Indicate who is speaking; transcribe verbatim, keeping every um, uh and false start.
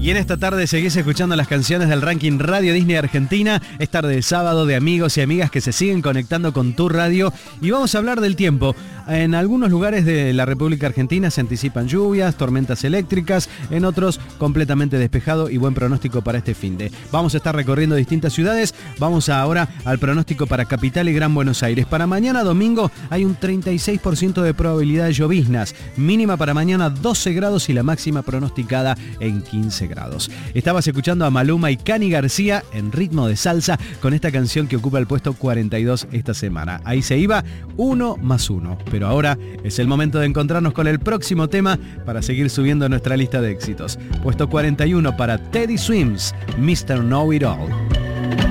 Speaker 1: Y en esta tarde seguís escuchando las canciones del ranking Radio Disney Argentina. Es tarde de sábado de amigos y amigas que se siguen conectando con tu radio. Y vamos a hablar del tiempo. En algunos lugares de la República Argentina se anticipan lluvias, tormentas eléctricas. En otros completamente despejado y buen pronóstico para este finde. Vamos a estar recorriendo distintas ciudades. Vamos ahora al pronóstico para Capital y Gran Buenos Aires. Para mañana domingo hay un treinta y seis por ciento de probabilidad de lloviznas. Mínima para mañana doce grados y la máxima pronosticada en quince grados. Estabas escuchando a Maluma y Cani García en ritmo de salsa con esta canción que ocupa el puesto cuarenta y dos esta semana. Ahí se iba uno más uno. Pero ahora es el momento de encontrarnos con el próximo tema para seguir subiendo nuestra lista de éxitos. Puesto cuarenta y uno para Teddy Swims, mister Know It All.